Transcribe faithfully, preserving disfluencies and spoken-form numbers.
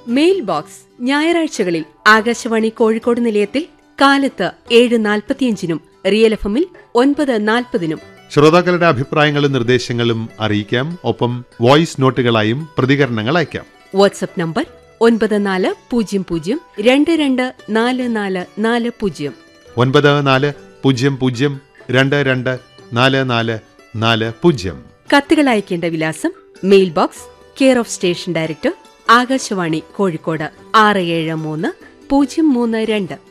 Mail box ഞായറാഴ്ചകളിൽ ആകാശവാണി കോഴിക്കോട് നിലയത്തിൽ കാലത്ത് ഏഴ് നാൽപ്പത്തിയഞ്ചിനും റിയൽ എഫ് എമ്മിൽ ഒൻപത് നാൽപ്പതിനും. ശ്രോതാക്കളുടെ അഭിപ്രായങ്ങളും നിർദ്ദേശങ്ങളും അറിയിക്കാം. ഒപ്പം വോയിസ് നോട്ടുകളായും പ്രതികരണങ്ങൾ അയക്കാം. വാട്സ്ആപ്പ് നമ്പർ ഒൻപത് നാല് പൂജ്യം പൂജ്യം രണ്ട് രണ്ട് നാല് നാല് നാല് പൂജ്യം ഒൻപത് നാല് പൂജ്യം പൂജ്യം രണ്ട് രണ്ട് നാല് നാല് നാല് പൂജ്യം. കത്തുകൾ അയക്കേണ്ട വിലാസം: mail box, care of station director, Akashvani Kozhikode ആറ് ഏഴ് മൂന്ന് പൂജ്യം മൂന്ന് രണ്ട്.